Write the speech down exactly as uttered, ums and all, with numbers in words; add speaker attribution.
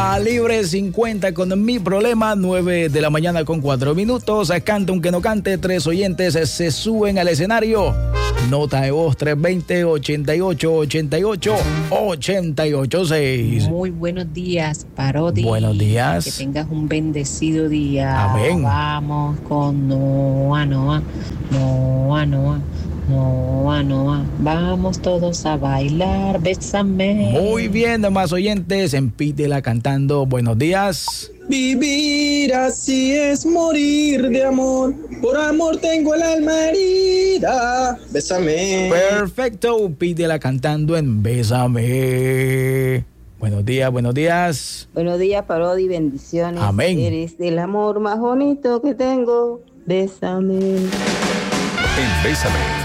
Speaker 1: a Libre cincuenta con Mi Problema, nueve de la mañana con cuatro minutos. Canta aunque no cante, tres oyentes se suben al escenario. Nota de voz tres dos cero, ochenta y ocho, ochenta y ocho, ochenta y ocho seis.
Speaker 2: Muy buenos días, Parodi.
Speaker 1: Buenos días.
Speaker 2: Que tengas un bendecido día.
Speaker 1: Amén.
Speaker 2: Vamos con Noa, Noa, Noa, Noa, Noa, Noa. Vamos todos a bailar, bésame.
Speaker 1: Muy bien, demás oyentes, empítela cantando. Buenos días.
Speaker 3: Vivir así es morir de amor. Por amor tengo el alma herida. Bésame.
Speaker 1: Perfecto, pídela cantando en Bésame. Buenos días, buenos días.
Speaker 4: Buenos días, Parodi, bendiciones.
Speaker 1: Amén.
Speaker 4: Eres el amor más bonito que tengo. Bésame.
Speaker 5: En Bésame